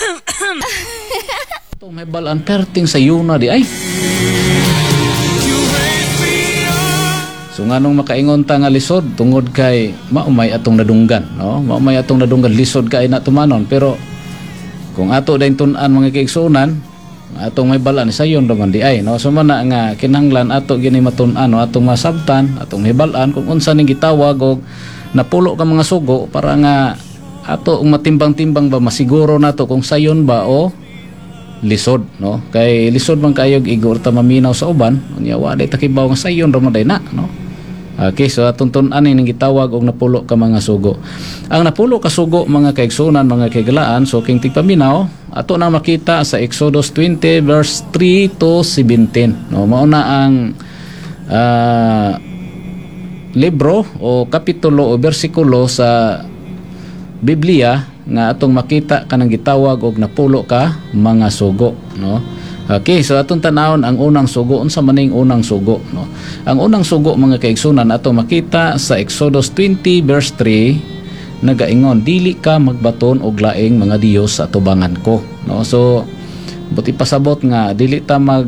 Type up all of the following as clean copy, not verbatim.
Itong may balaan perting sa yuna di ay. So nga nung makaingon ta nga lisod tungod kay maumay atong nadunggan, no? Maumay atong nadunggan lisod kay na tumanon, pero kung ato dayon tun-an mga kaigsunan, atong may balaan sayon raman di ay, no? So man na nga kinahanglan ato gini matun-an, no? Atong masabtan, atong may balaan kung unsa ning gitawag og napulo ka mga sugo para nga ato matimbang-timbang ba masiguro nato kung sayon ba o lisod, no? Kay lisod man kayog igor ta maminaw sa uban, unya wa day takibaw nga sayon raman day na, no? Okay, so atong tun-an ning gitawag og napulo ka mga sugo. Ang napulo ka sugo mga kaigsunan, mga kaigalaan, so king tigpaminaw ato na makita sa Exodus 20 verse 3 to 17, no? Mao na ang libro o kapitulo o bersikulo sa Biblia nga atong makita kanang gitawag og napulo ka mga sugo, no? Okay, so atong tanawon ang unang sugo. Unsa man ning unang sugo, no? Ang unang sugo mga kaigsunan ato makita sa Exodus 20 verse 3, nagaingon, dili ka magbaton og laing mga dios sa atubangan ko, no? So buti pasabot nga dili ta mag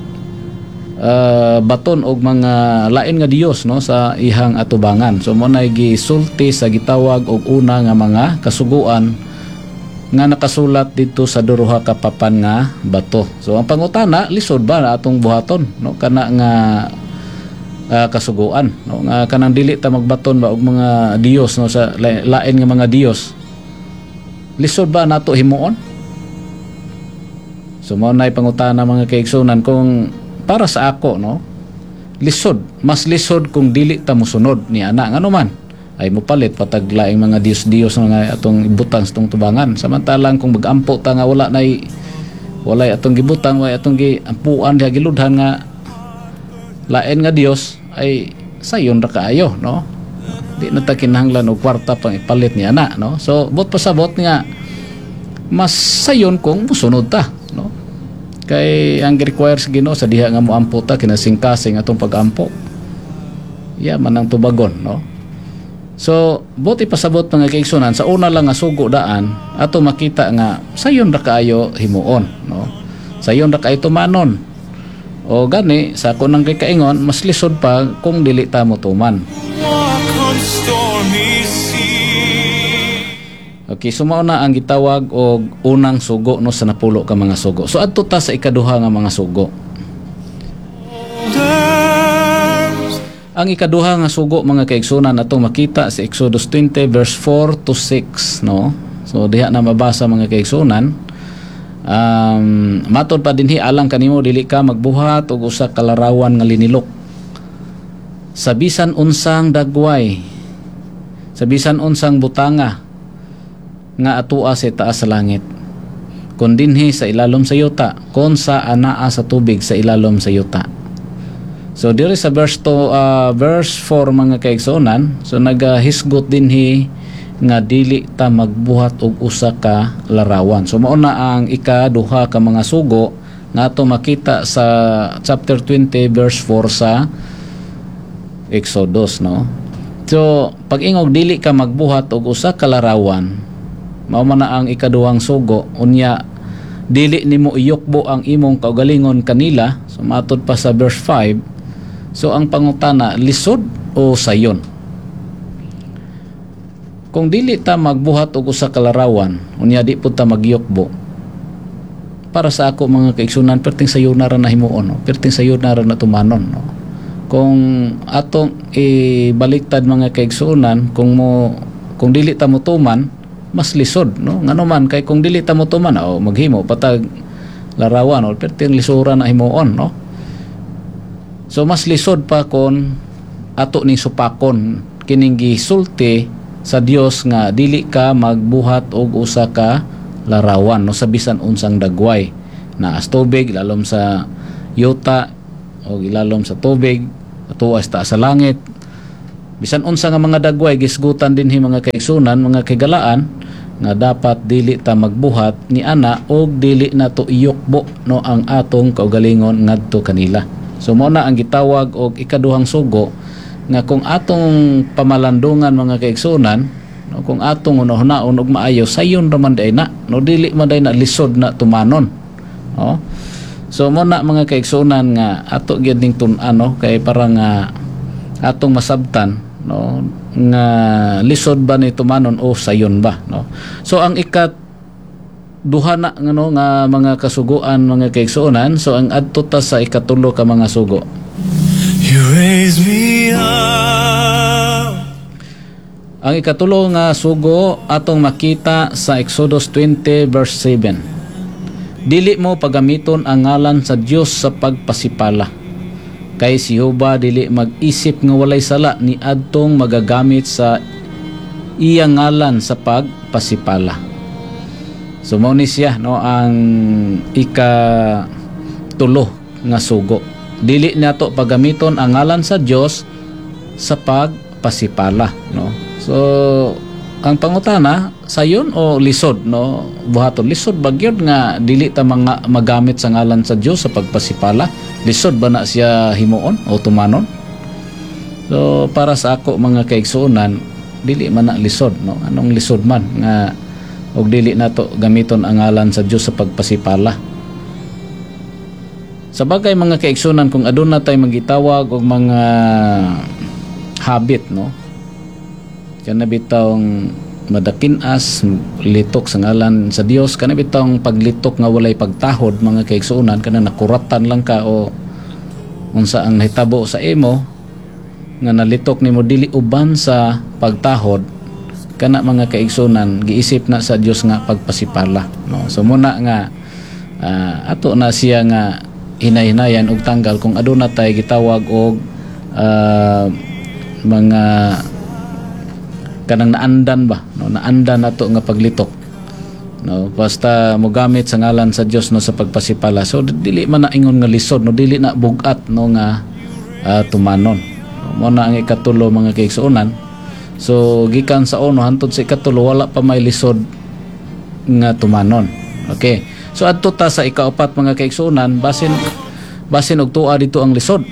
baton og mga lain nga dios, no, sa ihang atubangan. So mo nay gisulti sa gitawag og una nga mga kasuguan nga nakasulat dito sa duruha ka papan nga bato. So ang pangutana, lisod ba na atong buhaton, no, kana nga kasuguan, no, nga kanang dili ta magbaton ba og mga dios, no, sa lain nga mga dios, lisod ba nato himuon? So mao nay pangutana mga kaigsunan. Kung para sa ako, no, lisod, mas lisod kung dili ta mosunod ni ana ngano man ay mupalit patag laing mga dios-dios nga atong ibutang sa itong tubangan. Samantalang kung magampo ta nga wala atong gibutang, wala atong giampuan, giludhan nga lain nga dios, ay sayon ra kaayo, no? Di na ta kinahanglan og kwarta pang ipalit ni ana, no? So bot pasabot nga mas sayon kung musunod ta, no? Kay ang requires Ginoo sa diha nga moampo ta kinasingkasing atong pagampo, man ang tubagon, no? So, buti pasabot mga kaigsunan, sa una lang nga sugo daan, ato makita nga sayon ra kaayo himuon, no? Sayon ra kaayo tumanon. O gani, sa ako nang kaingon, mas lisod pa kung dili ta mo tuman. Okay, so mao na ang gitawag og unang sugo, no, sa napulo ka mga sugo. So adto ta sa ikaduha nga mga sugo. Ang ikaduha nga sugo mga kaigsunan atong makita sa Exodus 20 verse 4 to 6, no? So diha na mabasa mga kaigsunan. Matod pa dinhi, alang kanimo dili ka magbuhat og usa ka larawan nga linilok sa bisan unsang dagway, sa bisan unsang butanga nga atua sa taas sa langit, kun dinhi sa ilalom sa yuta, kun sa anaa sa tubig sa ilalom sa yuta. So diri sa verse 4 mga kaigsunan, so nagahisgot dinhi nga dili ta magbuhat og usa ka larawan. So mao na ang ikaduha ka mga sugo nga ato makita sa chapter 20 verse 4 sa Exodus, no? So pag ingog dili ka magbuhat og usa ka larawan, mao man na ang ikaduhang sugo. Unya dili nimo iyukbo ang imong kaugalingon kanila. So matod pa sa verse 5. So ang pangutana, lisod o sayon? Kung dili ta magbuhat og usa ka larawan, unya di pud ta magyukbo, para sa ako mga kaigsunan, perting sayon na ra na himuon, no? Perting sayon na ra na tumanon, no? Kung atong ibaliktad mga kaigsunan, kung dili ta mo tuman, mas lisod, no? Ngano man kay kung dili ta mo tuman, maghimo patag larawan, o perting lisura na himuon, no? So mas lisod pa kon ato ning supakon kining gisulti sa Dios nga dili ka magbuhat og usa ka larawan, no, sa bisan unsang dagway na as tubig, ilalom sa yuta o ilalom sa tubig, atuas ta sa langit. Bisan unsa nga mga dagway gisgutan dinhi mga kaigsunan, mga kaigalaan, nga dapat dili ta magbuhat ni ana og dili nato iyukbo, no, ang atong kaugalingon ngadto kanila. So mao na ang gitawag og ikaduhang sugo nga kung atong pamalandungan mga kaigsunan, no, kung atong unahunaon og maayo sayon ra man day na, no, dili man day na lisod na tumanon, no. So mo na mga kaigsunan nga ato gyud ning tun-an, no, kay parang atong masabtan, no, nga lisod ba ni tumanon o sayon ba, no. So ang duha na ngano nga mga kasuguan mga kaigsunan, so ang adto ta sa ikatulo ka mga sugo. You raise me up. Ang ikatulo nga sugo atong makita sa Exodus 20 verse 7. Dili mo pagamiton ang ngalan sa Dios sa pagpasipala. Kay si Jehova dili mag-isip nga walay sala ni adtong magagamit sa iyang ngalan sa pagpasipala. So mao ni siya, no, ang ikatulo nga sugo. Dili nato pagamiton ang ngalan sa Dios sa pagpasipala, no. So ang pangutana sayon o lisod, no, buhaton lisod bagyod nga dili ta mga magamit sa ngalan sa Dios sa pagpasipala. Lisod ba na siya himuon o tumanon? So para sa ako mga kaigsuonan, dili man na lisod, no. Anong lisod man nga og dili nato gamiton ang ngalan sa Dios sa pagpasipala. Sa bagay mga kaigsuonan, kung aduna tay magitawag og mga habit, no, kana bitawng madakinas litok sa ngalan sa Dios, kana bitawng paglitok nga walay pagtahod mga kaigsuonan, kana nakuratan lang ka o unsa ang nahitabo sa imo nga nalitok nimo dili uban sa pagtahod, kana mga kaigsuonan giisip na sa Dios nga pagpasipala, no. So muna nga ato na siya nga hinay-hinayan og tanggal kung aduna tay gitawag og mga kanang naandan ba, no, naandan nato nga paglitok, no, basta mo gamit sa ngalan sa Dios, no, sa pagpasipala. So dili man na ingon nga lisod, no, dili na bugat, no, nga tumanon, no, mo na ang ikatulo mga kaigsuonan. So gikan sa uno hantod sa ikatulo wala pa may lisod nga tumanon. Okay, so adto ta sa ikaapat mga kaigsuonan, basin og tuwa dito ang lisod.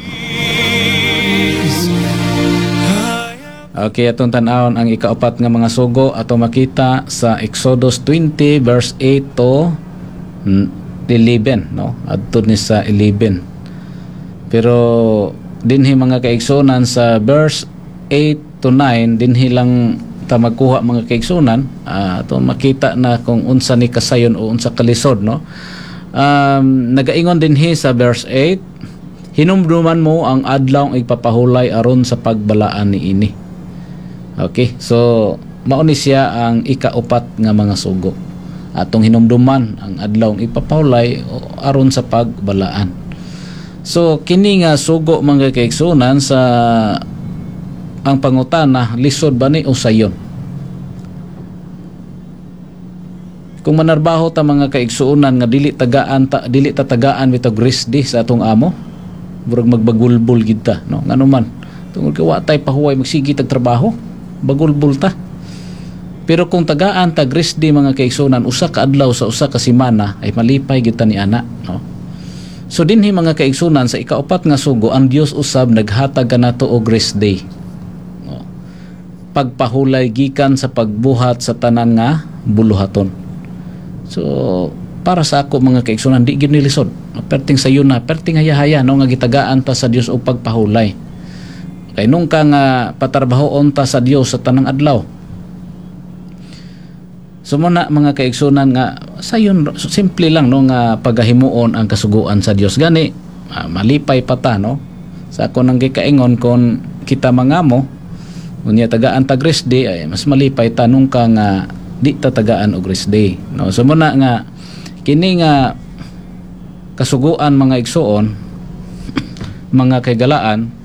Okay, atong tan-awon ang ikaapat nga mga sugo ato makita sa Exodus 20 verse 8 to 11, no, adto ni sa 11. Pero dinhi mga kaigsuonan sa verse 8 to 9 dinhi lang ta magkuha mga kaigsuonan, ato makita na kung unsa ni kasayon o unsa kalisod, no. Nagaingon dinhi sa verse 8, hinumduman mo ang adlaw ang ipapahulay aron sa pagbalaan niini. Okay, so mao ni siya ang ikaupat nga mga sugo. Atong hinumduman ang adlaw ipapahulay aron sa pagbalaan. So kini nga sugo mga kaigsuonan sa ang pangutana, lisod ba ni o sayon? Kung manarbaho ta mga kaigsuonan nga dili ta tagaan bitag risdi sa atong amo, murag magbagulbul gid ta, no, ngano man tungod kay wa tay pahuway magsigi tag trabaho, bagulbul ta. Pero kung tagaan tag risdi mga kaigsuonan, usa ka adlaw sa usa ka semana ay malipay gid ta ni ana, no. So dinhi mga kaigsuonan sa ikaupat nga sugo, ang Dios usab naghatag kanato og rest day, no, pagpahulay gikan sa pagbuhat sa tanan nga buluhaton. So para sa ako mga kaigsuonan, di gid ni lisod, perting sayon na, perting hayahaya, no, nga gitagaan ta sa Dios og pagpahulay. Kay nung ka nga patarbahoon ta sa Dios sa tanang adlaw. So muna mga kaigsuonan nga sayon simple lang, no, nga pagahimuon ang kasuguan sa Dios gani malipay pa ta, no. Sa ako nang gikaingon kon kita mangamo unya tagaan tag rest day ay mas malipay ta nung ka nga di ta tagaan og rest day, no. So muna nga kini nga kasuguan mga igsuon mga kaigalaan,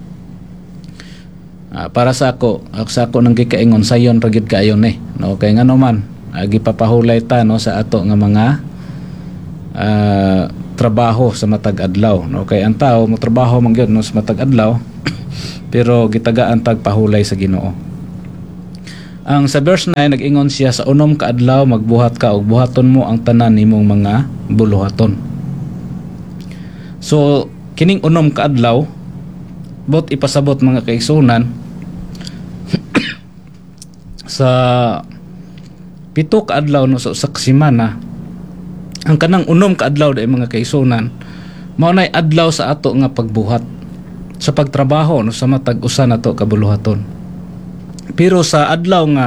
para sa ako nang gikaingon sayon ra gyud kaayon, no, kay ngano man gipapahulay ta, no, sa ato nga mga trabaho sa matag adlaw, no, kay ang tao mo trabaho man gyud, no, sa matag adlaw pero gitagaan tag pahulay sa Ginoo. Ang sa verse 9 nag-ingon siya, sa unom ka adlaw magbuhat ka og buhaton mo ang tanan nimong mga buluhaton. So kining unom ka adlaw bot ipasabot mga kaigsuonan sa 7 ka adlaw no sa semana, ang kanang unom ka adlaw day mga kaigsunan mao nay adlaw sa ato nga pagbuhat sa pagtrabaho no sa matag usa nato kabuluhaton. Pero sa adlaw nga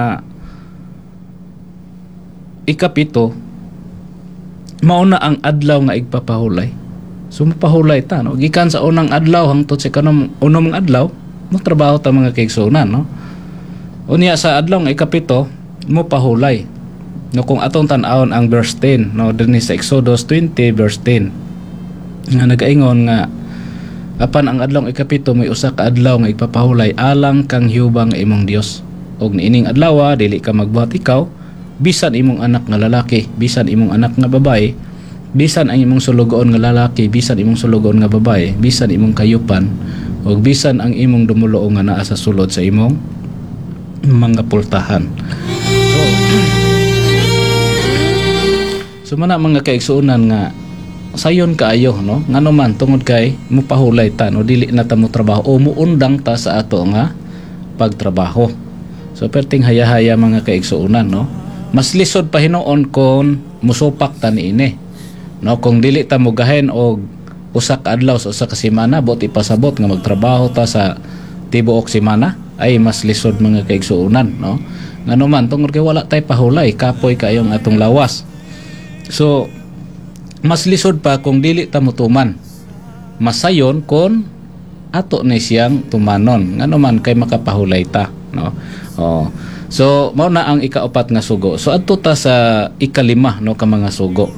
ikapito mao na ang adlaw nga igpapahulay. So mapahulay ta no gikan sa unang adlaw hangtod sa unom nga adlaw mo trabaho ta mga kaigsunan no. Unya sa adlaw nga ikapito mo pahulay. No kung atong tan-awon ang verse 10 no dinhi sa Exodus 20 verse 10 nga nagaingon nga apan ang adlaw ikapito may usa ka adlaw nga igpapahulay alang kang Jehova nga imong Dios. Og niining adlaw dili ka magbuhat ikaw bisan imong anak nga lalaki, bisan imong anak nga babae, bisan ang imong sulugoon nga lalaki, bisan imong sulugoon nga babae, bisan imong kayupan, ug bisan ang imong dumuloo nga naa sa sulod sa imong mga pultahan. So mana mga kaigsuonan nga sayon kaayo no ngano man tungod kay mupahulay ta no dili na ta mo trabaho o muundang ta sa ato nga pagtrabaho. So perting haya-haya mga kaigsuonan no mas lisod pa hinuon kon musupak ta niini no kung dili ta mo gahen og usa ka adlaw sa usa ka semana bot ipasabot nga magtrabaho ta sa tibuok semana ay mas lisod mga kaigsuonan no ngano man tungod kay wala tay pahulay kapoy kayong atong lawas. So mas lisod pa kung dili ta mutuman. Masayon kon ato ni siyang tumanon. Ngano man kay makapahulay ta, no? Oh. So mao na ang ikaapat nga sugo. So adto ta sa ikalima no ka mga sugo.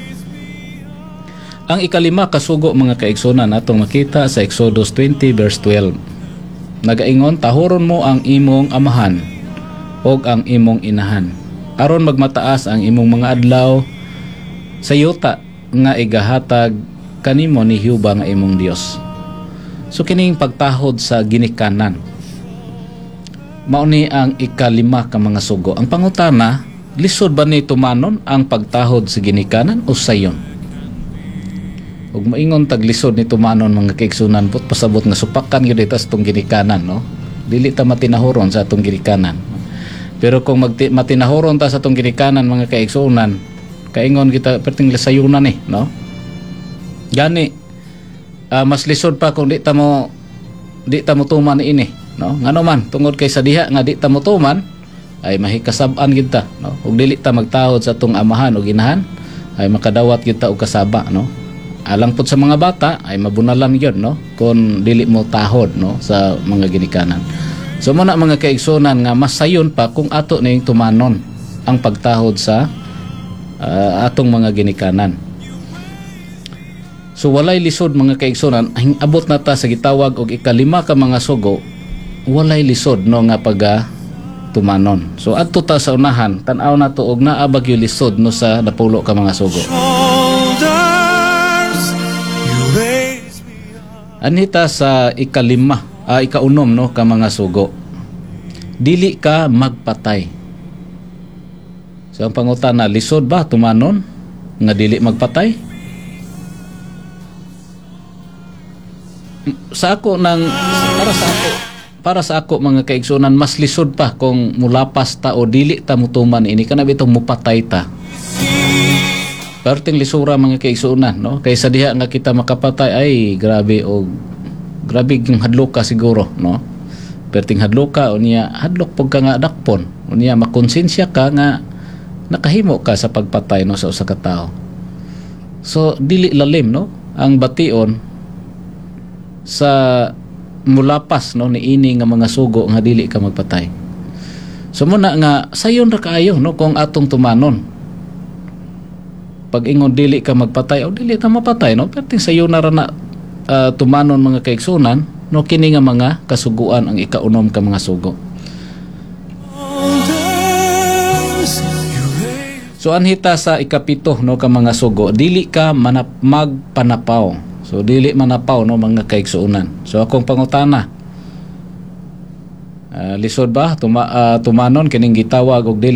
Ang ikalima ka sugo mga kaigsunan atong makita sa Exodus 20 verse 12. Nagaingon tahuron mo ang imong amahan og ang imong inahan aron magmataas ang imong mga adlaw sa yuta nga igahatag kanimo ni Jehova nga imong Dios. So kining pagtahod sa ginikanan mao ni ang ikalima ka mga sugo. Ang pangutana, lisod ba ni tumanon ang pagtahod sa ginikanan o sayon? Ug maingon tag lisod ni tumanon mga kaigsunan put pasabot nga supakan gyud ita sa tong ginikanan no. Dili ta matinahuron sa atong ginikanan. Pero kung matinahuron ta sa atong ginikanan mga kaigsunan, kaingon kita perting lasayunan no. Gani mas lisod pa kung di ta mo tuman ini no. Ngano man tungod kay sa diha nga di ta mo tuman ay mahikasab-an gid ta no. Ug dili ta magtahod sa atong amahan ug inahan ay makadawat gid ta og kasaba no. Alang pud sa mga bata ay mabunalan gyud no kung dili mo tahod no sa mga ginikanan. So muna mga kaigsunan nga mas sayon pa kung ato ning tumanon ang pagtahod sa atong mga ginikanan. So walay lisod mga kaigsunan abot na ta sa gitawag og ikalima ka mga sugo, walay lisod no nga tumanon. So adto ta sa unahan tan-aw nato og naa bagyo lisod no sa napulo ka mga sugo. Anita sa ikaunom no ka mga sugo. Dili ka magpatay. So ang pangutana, lisod ba tumanon nga dili magpatay? Para sa ako mga kaigsunan mas lisod pa kung mulapas ta o dili ta mutuman ini kana bitong mupatay ta. Perting lisura mga kaigsunan no kaysa diha nga kita makapatay ay grabe yung hadlok ka siguro no. Perting hadlok ka unya hadlok pag ka nga dakpon unya makonsensya ka nga nakahimo ka sa pagpatay no sa usa ka tawo. So dili lalim no ang bation sa mulapas no niini nga mga sugo nga dili ka magpatay. So muna nga sayon ra kaayo no kung atong tumanon. Pag ingon dili ka magpatay o dili ka mapatay no perting sayon na ra na tumanon mga kaigsunan no kini nga mga kasuguan ang ikaunom ka mga sugo. So anhita sa ikapito no ka mga sugo, dili ka magpanapaw. So dili manapaw no mga kaigsuonan. So akong pangutana, lisod ba tumanon kining gitawag og dili